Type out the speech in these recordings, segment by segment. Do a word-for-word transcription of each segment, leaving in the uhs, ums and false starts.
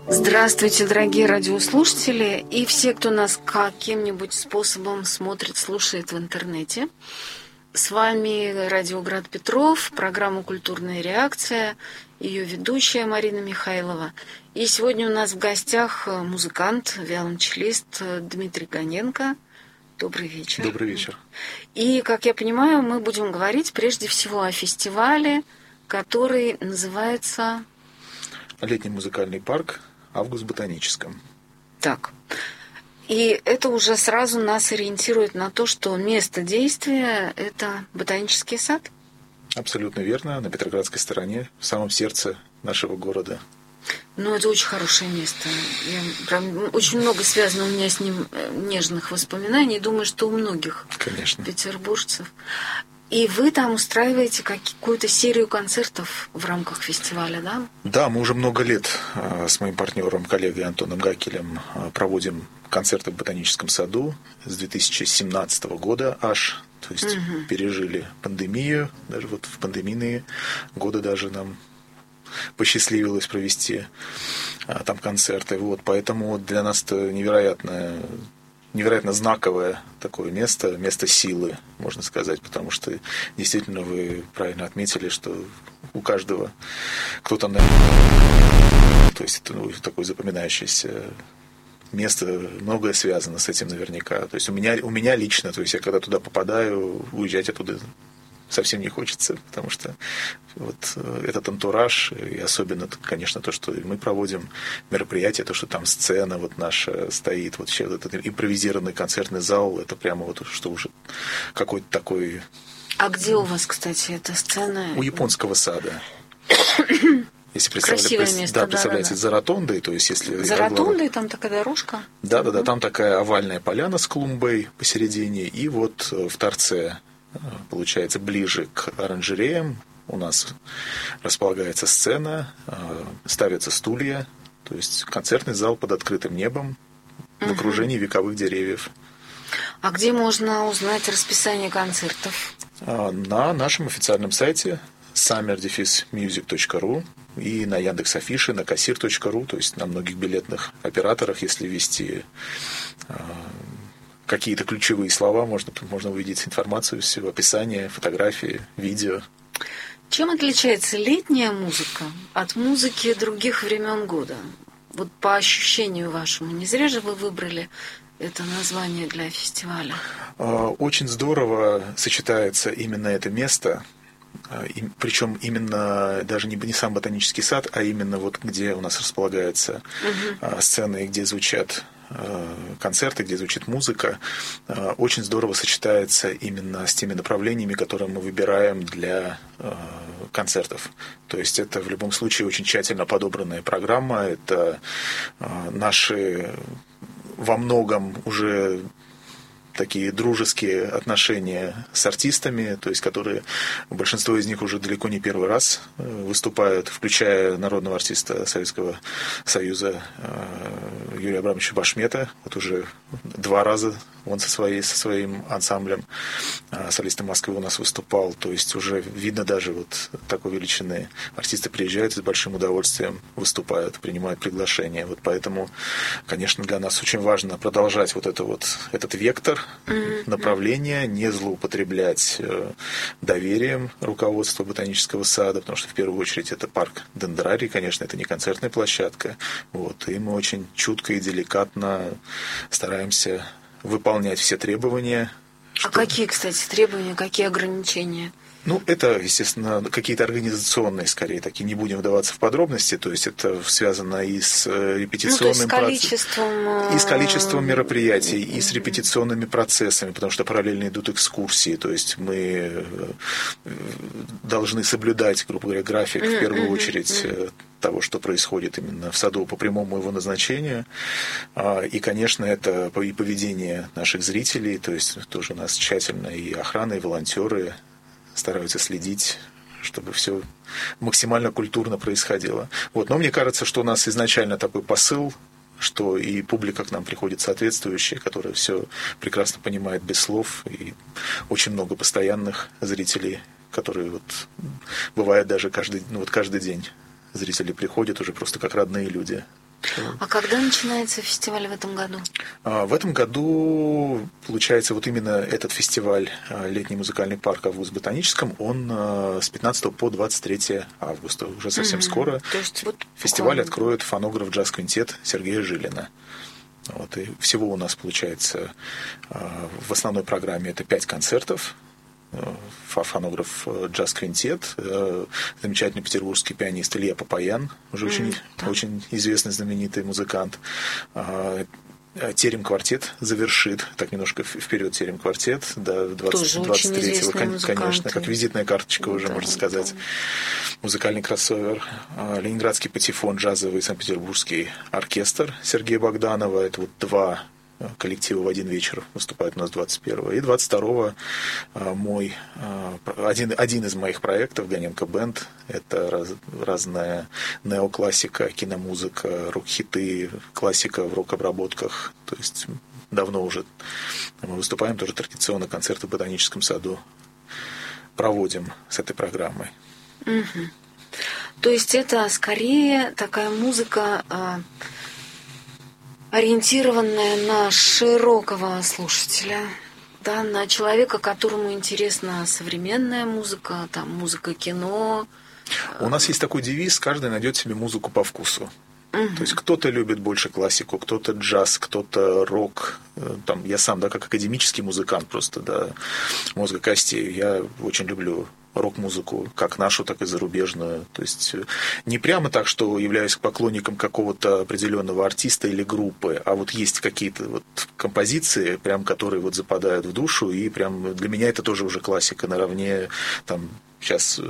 Здравствуйте, дорогие радиослушатели и все, кто нас каким-нибудь способом смотрит, слушает в интернете. С вами Радио Град Петров, программа «Культурная реакция», ее ведущая Марина Михайлова. И сегодня у нас в гостях музыкант, виолончелист Дмитрий Гоненко. Добрый вечер. Добрый вечер. И, как я понимаю, мы будем говорить прежде всего о фестивале, который называется... Летний музыкальный парк «Август в Ботаническом». Так. И это уже сразу нас ориентирует на то, что место действия – это ботанический сад? Абсолютно верно. На Петроградской стороне, в самом сердце нашего города. Ну, это очень хорошее место. Я, прям, очень много связано у меня с ним нежных воспоминаний. Думаю, что у многих Конечно. Петербуржцев. И вы там устраиваете какую-то серию концертов в рамках фестиваля, да? Да, мы уже много лет с моим партнером, коллегой Антоном Гакелем проводим концерты в Ботаническом саду с две тысячи семнадцатого года аж. То есть угу. пережили пандемию, даже вот в пандемийные годы даже нам посчастливилось провести там концерты. Вот, поэтому для нас это невероятное... невероятно знаковое такое место, место силы, можно сказать, потому что действительно вы правильно отметили, что у каждого кто-то, наверное, то есть это ну, такое запоминающееся место, многое связано с этим наверняка. То есть у меня, у меня лично, то есть я когда туда попадаю, уезжать оттуда совсем не хочется, потому что вот этот антураж, и особенно, конечно, то, что мы проводим мероприятие, то, что там сцена вот наша стоит, вот еще этот импровизированный концертный зал, это прямо вот что уже какой-то такой... А где у вас, кстати, эта сцена? У японского сада. Если Красивое место, да, да, представляете, да, да. за ротондой, то есть если... За ротондой там такая дорожка? Да, да, да, там такая овальная поляна с клумбой посередине, и вот в торце, получается, ближе к оранжереям у нас располагается сцена, ставятся стулья, то есть концертный зал под открытым небом в окружении вековых деревьев. А где можно узнать расписание концертов? На нашем официальном сайте саммер дефис мьюзик точка ру и на Яндекс.Афише, на кассир точка ру, то есть на многих билетных операторах, если ввести какие-то ключевые слова, можно, можно увидеть информацию, все, описание, фотографии, видео. Чем отличается летняя музыка от музыки других времен года? Вот по ощущению вашему, не зря же вы выбрали это название для фестиваля? Очень здорово сочетается именно это место, причем именно даже не, не сам ботанический сад, а именно вот где у нас располагается угу. сцена и где звучат концерты, где звучит музыка, очень здорово сочетается именно с теми направлениями, которые мы выбираем для концертов. То есть это в любом случае очень тщательно подобранная программа, это наши во многом уже такие дружеские отношения с артистами, то есть которые, большинство из них уже далеко не первый раз выступают, включая народного артиста Советского Союза Юрия Абрамовича Башмета. Вот уже два раза он со, своей, со своим ансамблем солистом Москвы у нас выступал. То есть уже видно даже вот такой величины. Артисты приезжают и с большим удовольствием выступают, принимают приглашения. Вот поэтому, конечно, для нас очень важно продолжать вот, это вот этот вектор, направление, не злоупотреблять доверием руководства Ботанического сада, потому что в первую очередь это парк дендрарий, конечно, это не концертная площадка. Вот, и мы очень чутко и деликатно стараемся выполнять все требования. А что... какие, кстати, требования, какие ограничения? Ну, это, естественно, какие-то организационные, скорее, такие, не будем вдаваться в подробности, то есть это связано и с репетиционным ну, то есть с количеством... процессом, и с количеством мероприятий, и с репетиционными процессами, потому что параллельно идут экскурсии, то есть мы должны соблюдать, грубо говоря, график, в первую очередь, того, что происходит именно в саду по прямому его назначению. И, конечно, это и поведение наших зрителей, то есть тоже у нас тщательно и охрана, и волонтеры стараются следить, чтобы все максимально культурно происходило. Вот. Но мне кажется, что у нас изначально такой посыл, что и публика к нам приходит соответствующая, которая все прекрасно понимает без слов, и очень много постоянных зрителей, которые вот бывает даже каждый, ну, вот каждый день зрители приходят уже просто как родные люди. А когда начинается фестиваль в этом году? В этом году, получается, вот именно этот фестиваль «Летний музыкальный парк Август в Ботаническом», он с пятнадцатого по двадцать третье августа, уже совсем mm-hmm. скоро. То есть вот фестиваль буквально... откроет фонограф джаз-квинтет Сергея Жилина. Вот, и всего у нас получается в основной программе это пять концертов. Фонограф джаз-квинтет, замечательный петербургский пианист Илья Папаян, уже mm, очень, да. очень известный, знаменитый музыкант. Терем-квартет завершит, так немножко вперед Терем-квартет, до двадцать, двадцать третьего, конечно, как визитная карточка уже, да, можно сказать. Да. Музыкальный кроссовер. Ленинградский патефон, джазовый Санкт-Петербургский оркестр Сергея Богданова. Это вот два коллектива в один вечер выступают у нас двадцать первого. И двадцать второго мой, один, один из моих проектов, Гоненко Бенд, это раз, разная неоклассика, киномузыка, рок-хиты, классика в рок-обработках. То есть давно уже мы выступаем, тоже традиционно концерты в Ботаническом саду проводим с этой программой. Угу. То есть это скорее такая музыка... ориентированная на широкого слушателя, да, на человека, которому интересна современная музыка, там, музыка кино. У нас есть такой девиз: каждый найдет себе музыку по вкусу. Угу. То есть кто-то любит больше классику, кто-то джаз, кто-то рок. Там, я сам, да, как академический музыкант, просто до мозга костей, я очень люблю рок-музыку, как нашу, так и зарубежную. То есть не прямо так, что являюсь поклонником какого-то определенного артиста или группы, а вот есть какие-то вот композиции, прям, которые вот западают в душу, и прям для меня это тоже уже классика наравне там. Сейчас,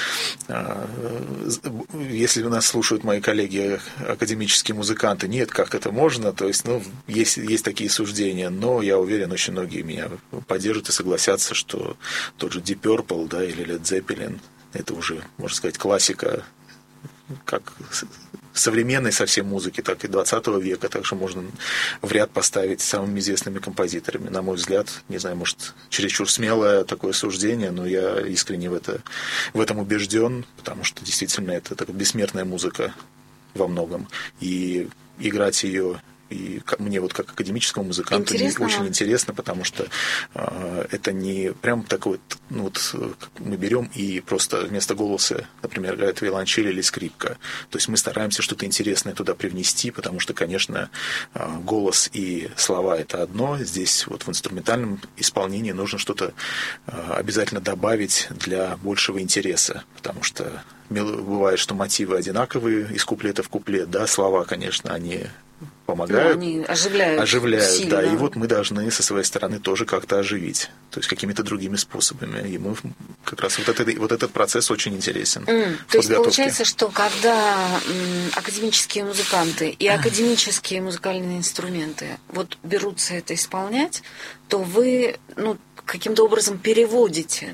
если у нас слушают мои коллеги, академические музыканты, нет, как это можно, то есть, ну, есть, есть такие суждения, но я уверен, очень многие меня поддержат и согласятся, что тот же Deep Purple, да, или Led Zeppelin, это уже, можно сказать, классика, как современной совсем музыки, так и двадцатого века, также можно в ряд поставить с самыми известными композиторами. На мой взгляд, не знаю, может, чересчур смелое такое суждение, но я искренне в, это, в этом убежден, потому что действительно это такая бессмертная музыка во многом. И играть ее... И мне вот как академическому музыканту интересно, очень интересно, потому что э, это не прям такой, ну вот мы берем и просто вместо голоса, например, играет виолончель или скрипка. То есть мы стараемся что-то интересное туда привнести, потому что, конечно, э, голос и слова — это одно. Здесь вот в инструментальном исполнении нужно что-то э, обязательно добавить для большего интереса, потому что бывает, что мотивы одинаковые из куплета в куплет, да, слова, конечно, они помогают, ну, они оживляют, оживляют сильно. Да, и вот мы должны со своей стороны тоже как-то оживить, то есть какими-то другими способами, и мы как раз вот, это, вот этот процесс очень интересен. Mm. То есть получается, что когда м, академические музыканты и академические музыкальные инструменты вот берутся это исполнять, то вы, ну, каким-то образом переводите,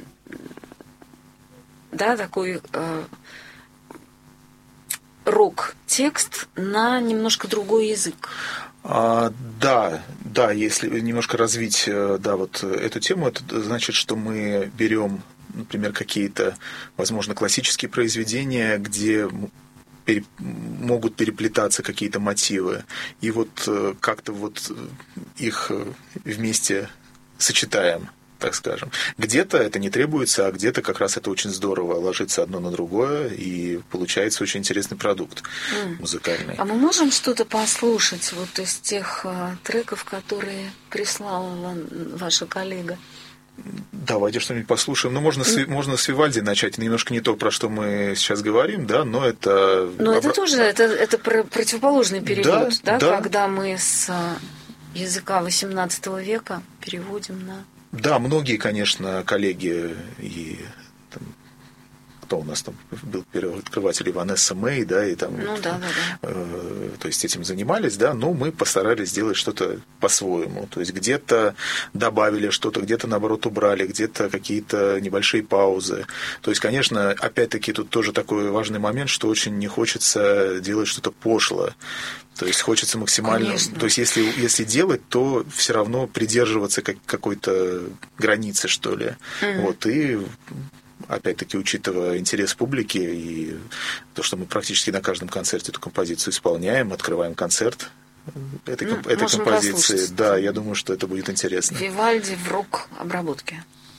да, такой э, рок-текст на немножко другой язык. А, да, да, если немножко развить, да, вот эту тему, это значит, что мы берем, например, какие-то, возможно, классические произведения, где пере, могут переплетаться какие-то мотивы, и вот как-то вот их вместе сочетаем, так скажем. Где-то это не требуется, а где-то как раз это очень здорово ложится одно на другое, и получается очень интересный продукт mm. музыкальный. А мы можем что-то послушать вот из тех а, треков, которые прислала вам ваша коллега? Давайте что-нибудь послушаем. Ну, можно, mm. с, можно с Вивальди начать. Немножко не то, про что мы сейчас говорим, да, но это... Но это тоже, это, это противоположный перевод, да, да, да, когда мы с языка восемнадцатого века переводим на... Да, многие, конечно, коллеги и там, кто у нас там был первооткрыватель, Иванесса Мэй, да, и там ну, вот, да, да, да. Э, то есть этим занимались, да, но мы постарались сделать что-то по-своему. То есть где-то добавили что-то, где-то наоборот убрали, где-то какие-то небольшие паузы. То есть, конечно, опять-таки тут тоже такой важный момент, что очень не хочется делать что-то пошло. То есть хочется максимально... Конечно. То есть если, если делать, то все равно придерживаться как, какой-то границы, что ли. Mm-hmm. Вот, и опять-таки, учитывая интерес публики и то, что мы практически на каждом концерте эту композицию исполняем, открываем концерт этой, ну, этой композиции. Послушать. Да, я думаю, что это будет интересно. Вивальди в рок-обработке.